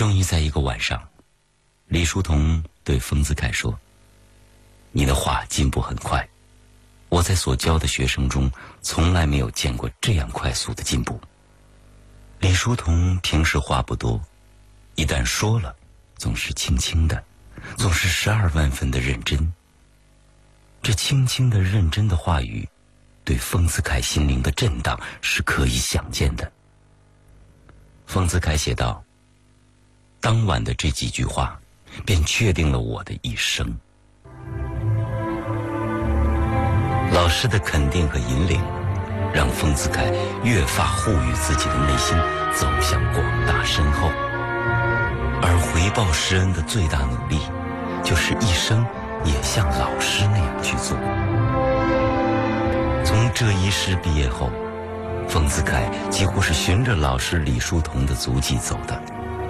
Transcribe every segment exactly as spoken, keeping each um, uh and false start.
终于在一个晚上，李叔同对丰子恺说：“你的画进步很快，我在所教的学生中从来没有见过这样快速的进步。”李叔同平时话不多，一旦说了，总是轻轻的，总是十二万分的认真。这轻轻的认真的话语，对丰子恺心灵的震荡是可以想见的。丰子恺写道：“当晚的这几句话，便确定了我的一生。”老师的肯定和引领，让丰子恺越发护育自己的内心走向广大深厚，而回报师恩的最大努力，就是一生也像老师那样去做。从浙一师毕业后，丰子恺几乎是循着老师李叔同的足迹走的。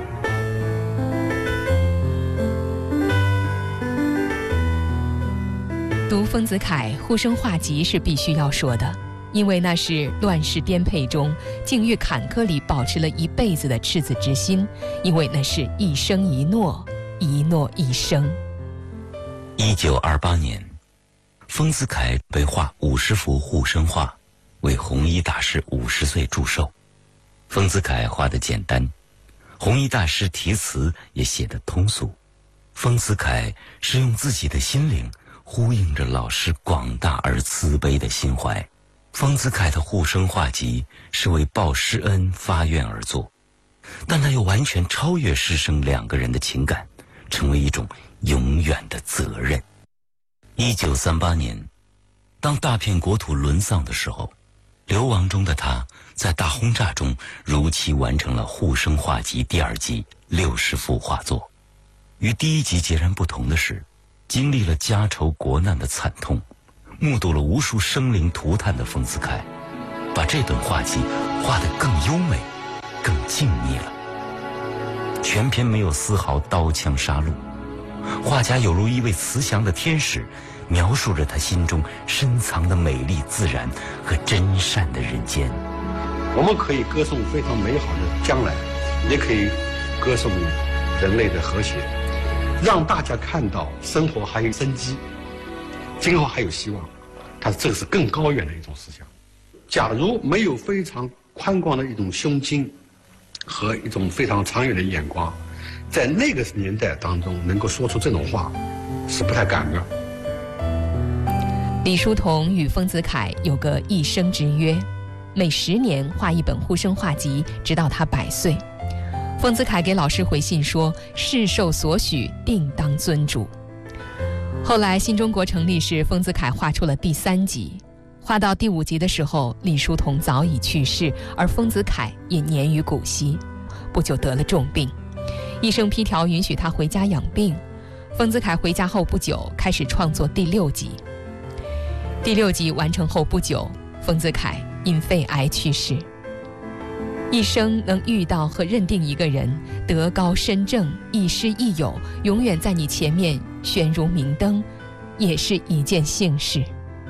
读丰子恺《呼声画集》是必须要说的，因为那是乱世颠沛中、境遇坎坷里保持了一辈子的赤子之心，因为那是一生一诺，一诺一生。 一九二八年，丰子恺被画五十幅护身画，为弘一大师五十岁祝寿。丰子恺画得简单，弘一大师题词也写得通俗。丰子恺是用自己的心灵呼应着老师广大而慈悲的心怀。丰子恺的护生画集是为报师恩发愿而作，但他又完全超越师生两个人的情感，成为一种永远的责任。一九三八年，当大片国土沦丧的时候，流亡中的他在大轰炸中如期完成了《护生画集》第二集六十幅画作。与第一集截然不同的是，经历了家仇国难的惨痛，目睹了无数生灵涂炭的丰子恺，把这本画集画得更优美、更静谧了。全篇没有丝毫刀枪杀戮，画家有如一位慈祥的天使，描述着他心中深藏的美丽自然和真善的人间。 我们可以歌颂非常美好的将来，也可以歌颂人类的和谐，让大家看到生活还有生机，今后还有希望。但是这个是更高远的一种思想。假如没有非常宽广的一种胸襟和一种非常长远的眼光，在那个年代当中能够说出这种话是不太敢的。 李叔同与丰子恺有个一生之约，每十年画一本护生画集，直到他百岁。丰子恺给老师回信说：“世受所许，定当遵主。”后来新中国成立时，丰子恺画出了第三集，画到第五集的时候，李叔同早已去世，而丰子恺也年逾古稀，不久得了重病，医生批条允许他回家养病。丰子恺回家后不久，开始创作第六集。第六集完成后不久，丰子恺因肺癌去世。一生能遇到和认定一个人，德高深正，亦师亦友，永远在你前面悬如明灯，也是一件幸事。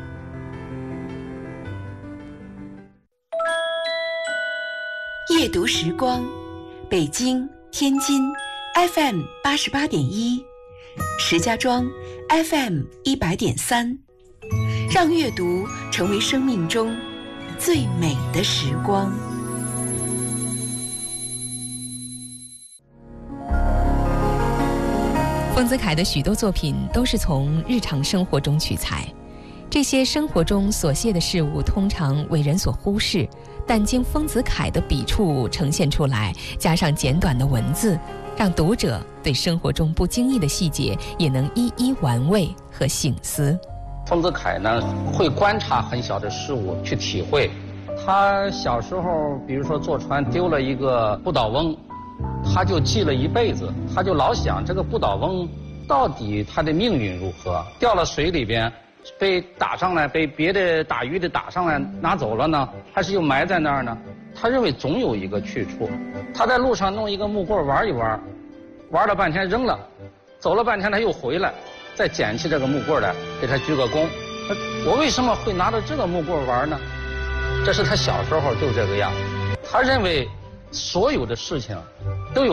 夜读时光，北京、天津 F M 八十八点一，石家庄 F M 一百点三，让阅读成为生命中最美的时光。 丰子恺的许多作品都是从日常生活中取材，这些生活中琐屑的事物通常为人所忽视，但经丰子恺的笔触呈现出来，加上简短的文字，让读者对生活中不经意的细节也能一一玩味和省思。 丰子恺呢，会观察很小的事物去体会。他小时候，比如说坐船丢了一个不倒翁，他就记了一辈子，他就老想这个不倒翁到底他的命运如何？掉了水里边，被打上来，被别的打鱼的打上来拿走了呢，还是又埋在那儿呢？他认为总有一个去处。他在路上弄一个木棍玩一玩，玩了半天扔了，走了半天他又回来，再捡起这个木棍来给他鞠个躬。我为什么会拿着这个木棍玩呢？这是他小时候就这个样。他认为所有的事情都有